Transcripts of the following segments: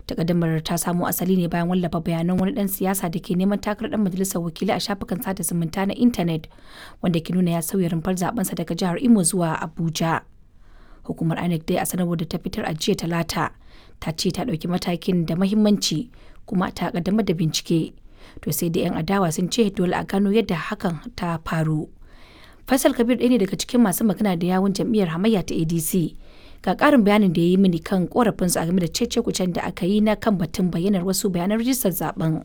Takaddamar ta samo asali ne bayan wallafa bayanan wani dan siyasa da ke neman takarar dan majalisar wakilai a shafukan sada zumunta na intanet wanda ke nuna ya sauya rumfar zabensa daga jihar Imo zuwa Abuja. Hukumar INEC dai a sanarwar da ta fitar a jiya Talata ta ce ta ɗauki matakin da mahimmanci kuma ta kaddamar da bincike. To sai da 'yan adawa sun ce dole a gano yadda hakan ta faru. Faisal Kabir ɗaya ne daga cikin masu magana da yawun jam'iyyar hamayya ta ADC. Ga ƙarin bayanin da ya yi mini kan ƙorafinsu a game da cece-kucen da aka yi na kan batun bayyanar wasu bayanan rijistar zaben.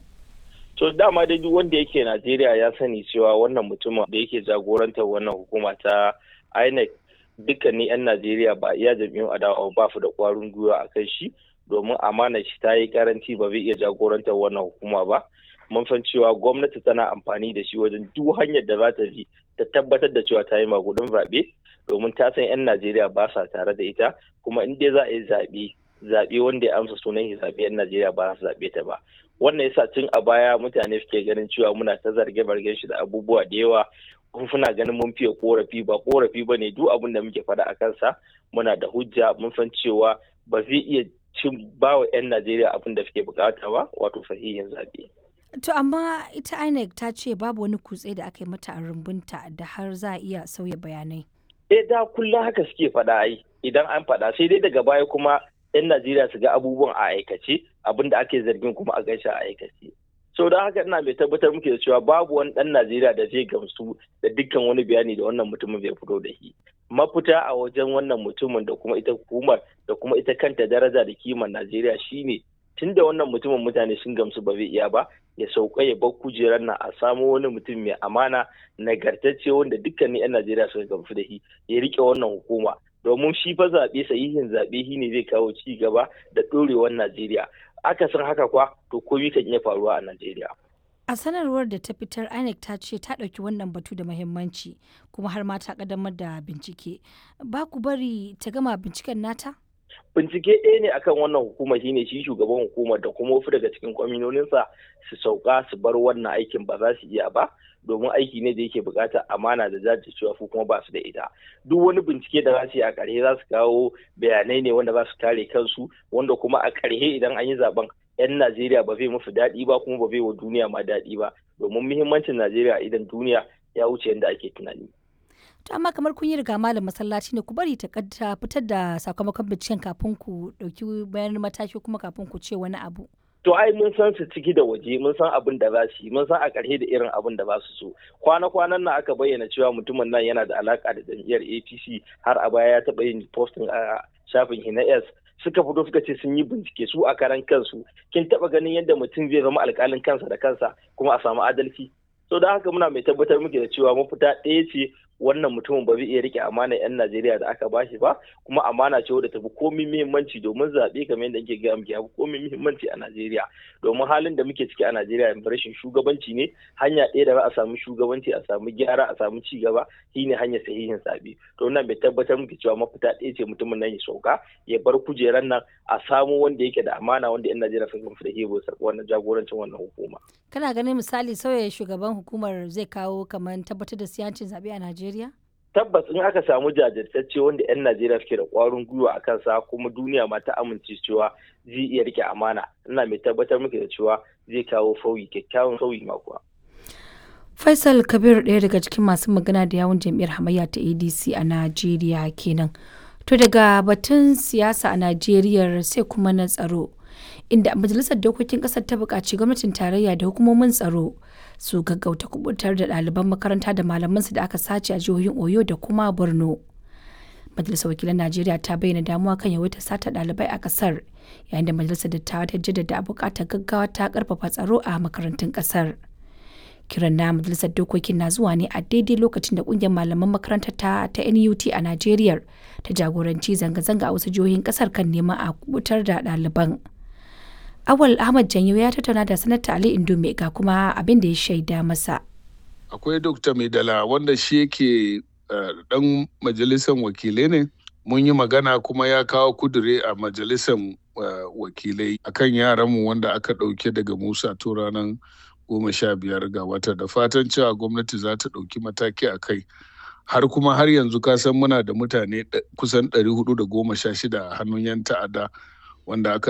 To dama dai duk wanda yake Najeriya ya sani cewa wannan mutumin da yake jagorantar wannan hukuma ta INEC dukkanin 'yan Najeriya ba iya jam'iyyun adawa ba su da ƙwarin gwiwa a kan shi domin amanar shi ta yi karanci ba zai iya jagorantar wannan hukuma ba. Mun san cewa gwamnati tana amfani da shi wajen duk hanyar da za ta bi ta tabbatar da cewa ta yi magudin zaɓe domin ta san 'yan Najeriya ba sa tare da ita kuma in dai za a yi zaɓe wanda ya amsa sunan shi zaɓe 'yan Najeriya ba su zaɓe ta ba. Wannan yasa tun a baya mutane suke ganin cewa muna ta zarge-zargen shi da abubuwa da yawa suna ganin mun fiye korafi ba korafi ba ne duk abin da muke faɗa a kansa muna da hujja mun san cewa ba zai iya ba wa 'yan Najeriya abin da suke bukata ba wato sahihin zaɓe. To amma ita INEC ta ce babu wani kutse da aka yi mata a rumbunta da har za a iya sauya bayanai. Da kullum haka suke faɗa ai idan an faɗa sai dai daga baya kuma 'yan Najeriya su ga abubuwan a aikace abin da ake zargin kuma a gaishe a aikace. So don haka ina mai tabbatar muke da cewa babu wani ɗan Najeriya da zai gamsu da dukkan wani bayani da wannan mutumin bai fito da shi. Mafita a wajen wannan mutumin da kuma ita hukumar da kuma ita kanta daraja da kimar Najeriya shine tun da wannan mutumin mutane sun gamsu ba zai iya ba ya sauka ya bar kujerar nan a samo wani mutum mai amana nagartacce wanda dukkanin 'yan Najeriya suka gamsu da shi ya rike wannan hukuma domin shi fa zaɓe sahihin zaɓe shi ne zai kawo ci gaba da ɗorewar Najeriya. Aka san haka kwa to komai kan iya faruwa a Najeriya. A sanarwar da ta fitar INEC ta ce ta ɗauki wannan batu da muhimmanci kuma har ma ta ƙaddamar da bincike. Ba ku bari ta gama binciken nata? Bincike ɗaya ne akan wannan hukuma shine shi shugaban hukumar da kuma wasu daga cikin kwaminoninsa su sauka su bar wannan aikin ba za su iya ba domin aiki ne da yake buƙatar amana da jajircewa su kuma ba su da ita. Duk wani bincike da za su yi a ƙarshe za su kawo bayanai ne wanda za su kare kansu wanda kuma a ƙarshe idan an yi zaben 'yan Najeriya ba zai musu daɗi ba kuma ba zai wa duniya ma daɗi ba domin muhimmancin Najeriya idan duniya ya wuce yadda ake tunani. To amma kamar kun yi riga malam masallaci ne ku bari ta fitar da sakamakon binciken kafin ku ɗauki bayan mataki kuma kafin ku ce wani abu. To ai mun san su ciki da waje mun san abin da za su yi mun san a ƙarshe da irin abin da za su so. Kwana-kwanan nan aka bayyana cewa mutumin nan yana da alaƙa da jam'iyyar APC har a baya ya taɓa yin posting a shafin Hinas suka fito suka ce sun yi bincike su a karan kansu. Kin taɓa ganin yadda mutum zai zama alƙalin kansa da kansa kuma a samu adalci? So da haka muna mai tabbatar muke da cewa mafita ɗaya ce wannan mutumin ba zai iya rike amana 'yan Najeriya da aka bashi ba kuma amana ce wadda tafi komai muhimmanci domin zaɓe kamar yadda ake gaya muke komai muhimmanci a Najeriya domin halin da muke ciki a Najeriya yanzu rashin shugabanci ne hanya ɗaya da za a samu shugabanci a samu gyara a samu ci gaba shine hanyar sahihin zaɓe to wannan bai tabbatar muke cewa mafita ɗaya ce mutumin nan ya sauka ya bar kujeran nan a samu wanda yake da amana wanda 'yan Najeriya sun gamsu da hebo wannan jagorancin wannan hukuma. Kana ganin misali sauya shugaban hukumar zai kawo kamar tabbatar da siyancin zaɓe a Najeriya? Tabbas in aka samu jajirtacce wanda 'yan Najeriya suke da ƙwarin gwiwa a kansa kuma duniya ma ta amince cewa zai iya rike amana ina mai tabbatar muke da cewa zai kawo sauyi kyakkyawan sauyi ma kuwa. Faisal Kabir ɗaya daga cikin masu magana da yawun jam'iyyar hamayya ta ADC a Najeriya kenan. To daga batun siyasa a Najeriya sai kuma na tsaro. Inda majalisar dokokin ƙasar ta buƙaci gwamnatin tarayya da hukumomin tsaro su gaggauta kubutar da ɗaliban makaranta da malamansu da aka sace a jihohin Oyo da kuma Borno. Majalisar wakilan Najeriya ta bayyana damuwa kan yawaitar sata ɗalibai a ƙasar yayin da majalisar dattawa ta jaddada buƙatar gaggawa ta ƙarfafa tsaro a makarantun ƙasar. Kiran na majalisar dokokin na zuwa ne a daidai lokacin da ƙungiyar malaman makarantar ta NUT a Najeriya ta jagoranci zanga-zanga a wasu jihohin ƙasar kan neman a kubutar da ɗaliban. Awal Ahmad Janyo ya tattauna da Sanata Ali Indume ga kuma abin da ya shaida masa. Akwai Dr. Maidala wanda shi yake dan majalisar wakilai ne. Mun yi magana kuma ya kawo kudure a majalisar wakilai akan yaranmu wanda aka ɗauke daga Musa to ranar 15 ga wata da fatan cewa gwamnati za ta ɗauki mataki a kai. Har yanzu ka san muna da mutane kusan 416 a hannun 'yan ta'adda wanda aka